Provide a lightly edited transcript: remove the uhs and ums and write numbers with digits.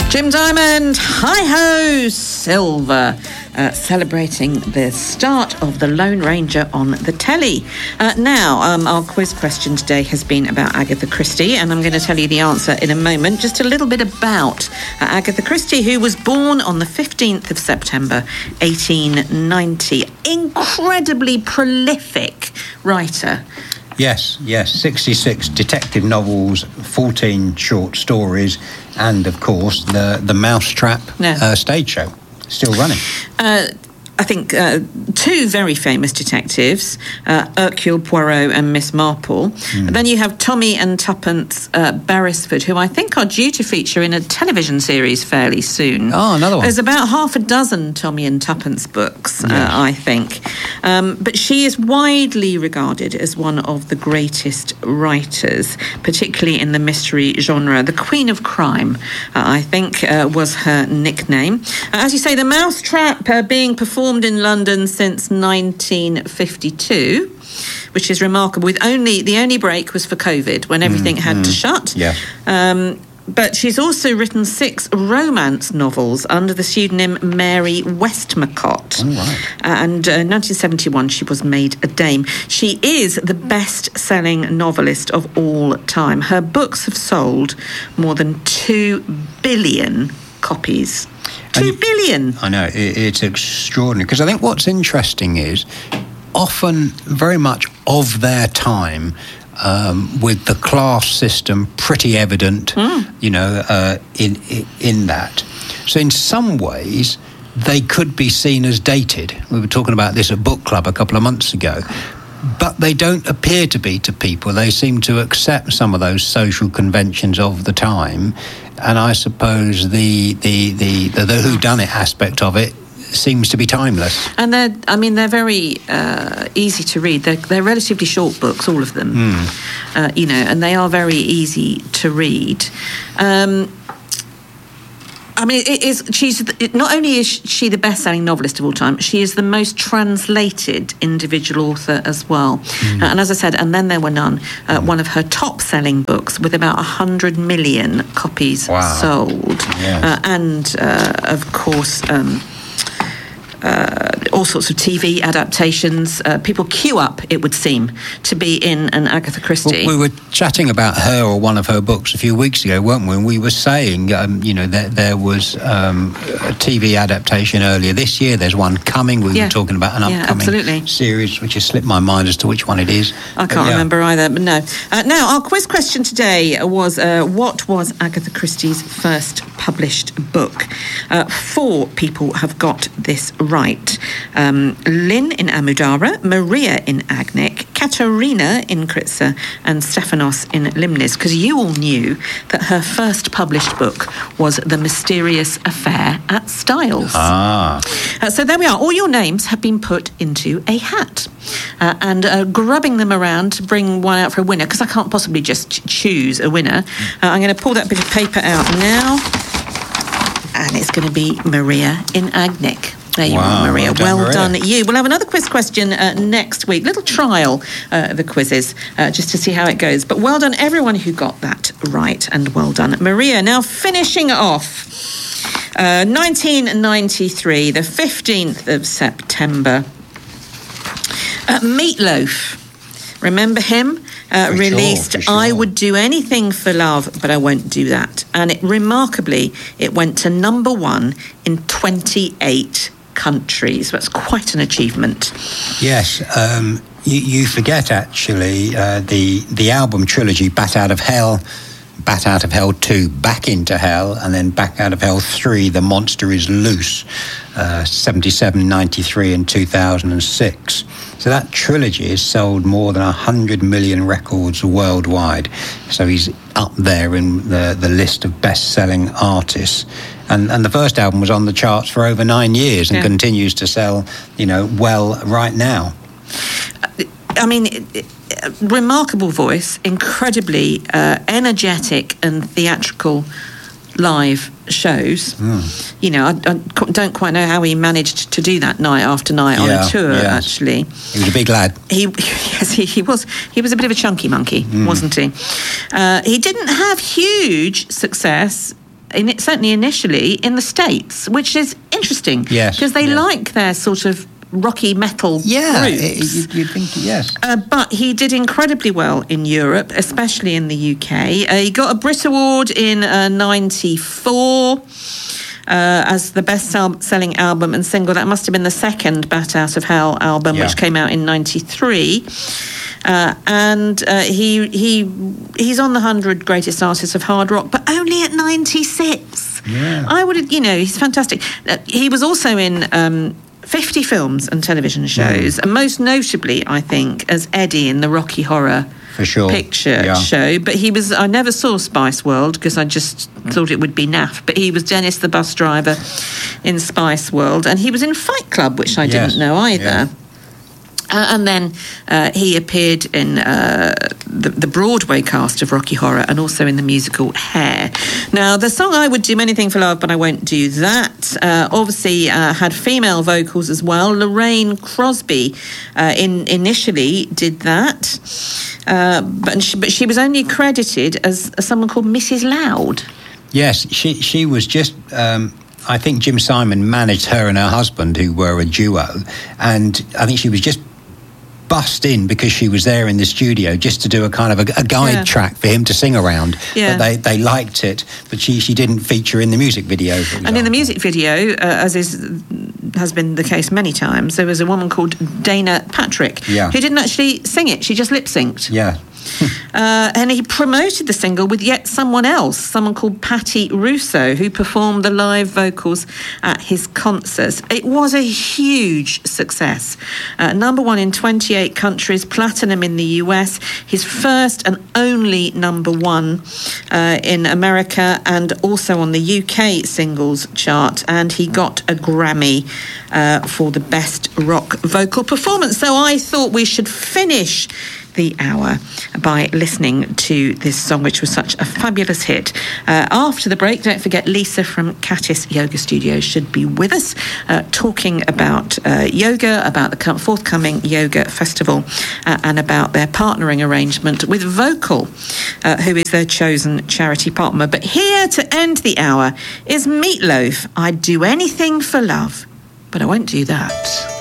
Jim Diamond, hi-ho, Silver, celebrating the start of The Lone Ranger on the telly. Now, our quiz question today has been about Agatha Christie, and I'm going to tell you the answer in a moment. Just a little bit about Agatha Christie, who was born on the 15th of September, 1890. Incredibly prolific writer. Yes, 66 detective novels, 14 short stories, and, of course, the Mousetrap stage show, still running. I think two very famous detectives, Hercule Poirot and Miss Marple. And then you have Tommy and Tuppence Beresford, who I think are due to feature in a television series fairly soon. Oh, another one. There's about half a dozen Tommy and Tuppence books, I think. But she is widely regarded as one of the greatest writers, particularly in the mystery genre. The Queen of Crime, I think, was her nickname. As you say, the Mousetrap being performed in London since 1952, which is remarkable. With the only break was for COVID, when everything had to shut. Yeah. But she's also written 6 romance novels under the pseudonym Mary Westmacott. Oh, right. And in 1971, she was made a dame. She is the best-selling novelist of all time. Her books have sold more than 2 billion copies. 2 billion. I know, it's extraordinary. Because I think what's interesting is often very much of their time, with the class system pretty evident, in that. So in some ways, they could be seen as dated. We were talking about this at Book Club a couple of months ago. But they don't appear to be to people. They seem to accept some of those social conventions of the time. And I suppose the whodunit aspect of it seems to be timeless. And they're very easy to read. They're relatively short books, all of them. And they are very easy to read. She's not only is she the best-selling novelist of all time, she is the most translated individual author as well. And as I said, And Then There Were None, one of her top-selling books with about 100 million copies sold. Yes. Of course, all sorts of TV adaptations. People queue up, it would seem, to be in an Agatha Christie. Well, we were chatting about her or one of her books a few weeks ago, weren't we? And we were saying, that there was a TV adaptation earlier this year. There's one coming. We were talking about an upcoming series, which has slipped my mind as to which one it is. I can't remember either, but no. Now, our quiz question today was, what was Agatha Christie's first published book? 4 people have got this right. Lynn in Amudara, Maria in Agnic, Katerina in Kritsa, and Stephanos in Limnis, because you all knew that her first published book was The Mysterious Affair at Styles. So there we are. All your names have been put into a hat. And grubbing them around to bring one out for a winner, because I can't possibly just choose a winner. I'm going to pull that bit of paper out now. And it's going to be Maria in Agnic. There you are, Maria. Well done, you. We'll have another quiz question next week. Little trial, the quizzes, just to see how it goes. But well done, everyone who got that right, and well done, Maria. Now, finishing off, 1993, the 15th of September, Meatloaf. Remember him? Released I Would Do Anything for Love, But I Won't Do That. And remarkably, it went to number 1 in 28 countries. That's quite an achievement. Yes. You forget, actually, the album trilogy, Bat Out of Hell, Bat Out of Hell 2, Back Into Hell, and then Back Out of Hell 3, The Monster Is Loose, 77, 93 and 2006. So that trilogy has sold more than 100 million records worldwide. So he's up there in the list of best-selling artists. And the first album was on the charts for over 9 years and continues to sell, well right now. I mean, remarkable voice, incredibly energetic and theatrical live shows. I don't quite know how he managed to do that night after night on a tour. Actually, he was a big lad. He was a bit of a chunky monkey, wasn't he? He didn't have huge success certainly initially, in the States, which is interesting. Yes. Because they like their sort of rocky metal groups. You'd think, yes. But he did incredibly well in Europe, especially in the UK. He got a Brit Award in 94 as the best-selling album and single. That must have been the second Bat Out of Hell album, which came out in 93. And he's on the 100 greatest artists of hard rock, but only at 96. Yeah. I would, he's fantastic. He was also in 50 films and television shows, and most notably, I think, as Eddie in the Rocky Horror Picture Show. But I never saw Spice World because I just thought it would be naff. But he was Dennis the bus driver in Spice World, and he was in Fight Club, which I didn't know either. Yeah. And then he appeared in the Broadway cast of Rocky Horror and also in the musical Hair. Now, the song I Would Do Anything for Love, But I Won't Do That, obviously had female vocals as well. Lorraine Crosby initially did that, but she was only credited as someone called Mrs. Loud. Yes, she was just... I think Jim Simon managed her and her husband, who were a duo, and I think she was just bussed in because she was there in the studio just to do a kind of a guide track for him to sing around. Yeah. But they liked it, but she didn't feature in the music video. And in the music video, as has been the case many times, there was a woman called Dana Patrick who didn't actually sing it; she just lip synced. Yeah. And he promoted the single with yet someone else, someone called Patti Russo, who performed the live vocals at his concerts. It was a huge success. Number one in 28 countries, platinum in the US, his first and only number one in America, and also on the UK singles chart. And he got a Grammy for the best rock vocal performance. So I thought we should finish the hour by listening to this song, which was such a fabulous hit. After the break, don't forget Lisa from Catis Yoga Studios should be with us talking about yoga, about the forthcoming yoga festival, and about their partnering arrangement with Vocal, who is their chosen charity partner. But here to end the hour is Meatloaf. I'd do anything for love, but I won't do that.